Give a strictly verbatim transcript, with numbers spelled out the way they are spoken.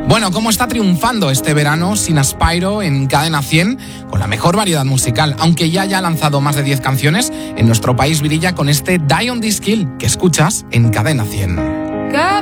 Bueno, ¿cómo está triunfando este verano Sina Spyro en Cadena cien? Con la mejor variedad musical, aunque ya haya lanzado más de diez canciones, en nuestro país brilla con este Die on This Kill que escuchas en Cadena cien.